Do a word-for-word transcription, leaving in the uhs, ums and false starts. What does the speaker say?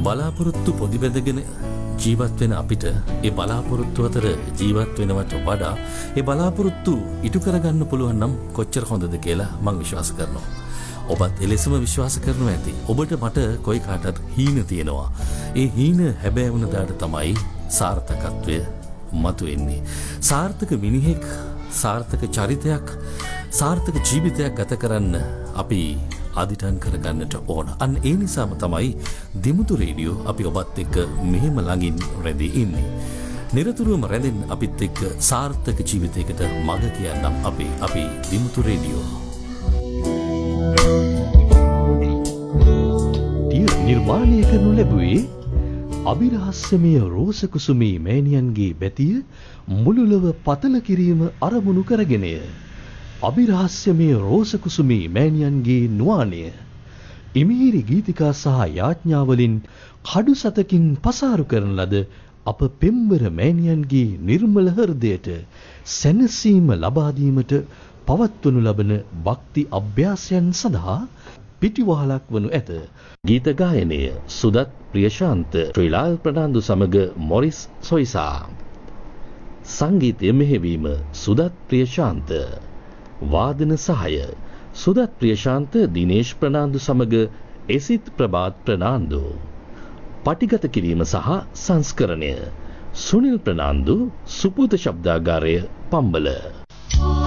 බලාපොරොත්තු පොදි බැඳගෙන ජීවත් වෙන අපිට ඒ බලාපොරොත්තු අතර ජීවත් වෙනවට වඩා ඒ බලාපොරොත්තු ඉටු කරගන්න පුළුවන් නම් කොච්චර හොඳද කියලා මම විශ්වාස කරනවා. ඔබත් එලෙසම විශ්වාස කරනවා ඇති. ඔබට මට කොයි කාටත් හීන තියෙනවා. ඒ හීන හැබෑ වුණ දාට තමයි සාර්ථකත්වය මතුවෙන්නේ. සාර්ථක මිනිහෙක්, සාර්ථක චරිතයක්, සාර්ථක ජීවිතයක් ගත කරන්න අපි අදිටන් කරගන්නට ඕන. අන්න ඒ නිසාම තමයි දිමුතු රේඩියෝ අපි ඔබත් එක්ක මෙහෙම ළඟින් රැඳී ඉන්නේ. නිරතුරුවම රැඳෙන්න අපිත් එක්ක සාර්ථක ජීවිතයකට මඟ කියන්නම් අපි අපි දිමුතු රේඩියෝ. නිර්මාණය කරනු ලැබුවේ අභිරහස්‍යමය රෝස කුසුමී මෑණියන්ගේ බැතිය මුළුලව පතල කිරීම අරමුණු කරගෙනය. අභිරහස්‍යමය රෝස කුසුමී මෑණියන්ගේ නුවාණය ඉමිහිරි ගීතිකා සහ යාඥාවලින් කඩු සතකින් පසාරු කරන ලද අප පෙම්වර මෑණියන්ගේ නිර්මල හෘදයට සැනසීම ලබා දීමට පවත්වනු ලබන භක්ති අභ්‍යාසයන් සඳහා පිටිවහලක් වනු ඇත. ගීත ගායනය සුදත් ප්‍රියශාන්ත, ශ්‍රීලාල් ප්‍රනාන්දු සමග මොරිස් සොයිසා. සංගීතය මෙහෙවීම සුදත් ප්‍රියශාන්ත. වාදන සහාය සුදත් ප්‍රියශාන්ත, දිනේෂ් ප්‍රනාන්දු සමග එසිත් ප්‍රභාත් ප්‍රනාන්දු. පටිගත කිරීම සහ සංස්කරණය සුනිල් ප්‍රනාන්දු, සුපුත ශබ්දාගාරය පම්බල.